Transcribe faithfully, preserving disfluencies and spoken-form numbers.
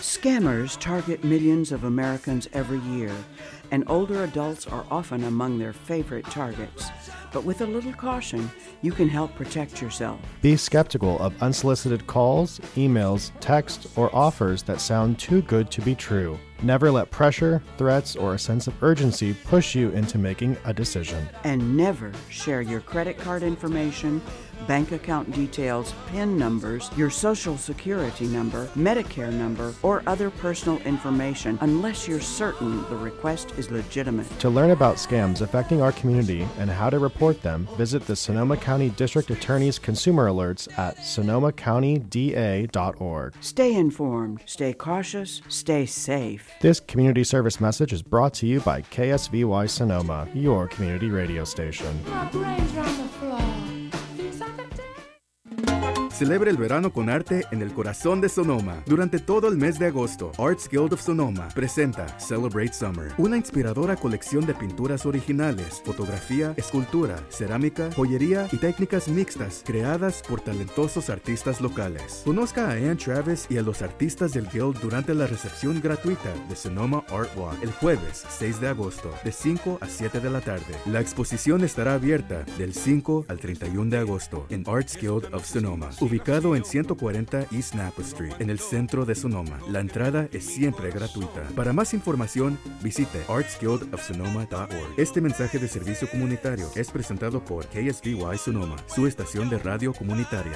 Scammers target millions of Americans every year, and older adults are often among their favorite targets. But with a little caution, you can help protect yourself. Be skeptical of unsolicited calls, emails, texts, or offers that sound too good to be true. Never let pressure, threats, or a sense of urgency push you into making a decision. And never share your credit card information, bank account details, PIN numbers, your social security number, Medicare number, or other personal information unless you're certain the request is legitimate. To learn about scams affecting our community and how to report them, visit the Sonoma County District Attorney's Consumer Alerts at sonoma county d a dot org. Stay informed, stay cautious, stay safe. This community service message is brought to you by K S V Y Sonoma, your community radio station. My brains are on the floor. Celebra el verano con arte en el corazón de Sonoma. Durante todo el mes de agosto, Arts Guild of Sonoma presenta Celebrate Summer, una inspiradora colección de pinturas originales, fotografía, escultura, cerámica, joyería y técnicas mixtas creadas por talentosos artistas locales. Conozca a Ann Travis y a los artistas del Guild durante la recepción gratuita de Sonoma Art Walk el jueves seis de agosto, de cinco a siete de la tarde. La exposición estará abierta del cinco al treinta y uno de agosto en Arts Guild of Sonoma, ubicado en ciento cuarenta East Napa Street, en el centro de Sonoma. La entrada es siempre gratuita. Para más información, visite arts guild of sonoma dot org. Este mensaje de servicio comunitario es presentado por K S V Y Sonoma, su estación de radio comunitaria.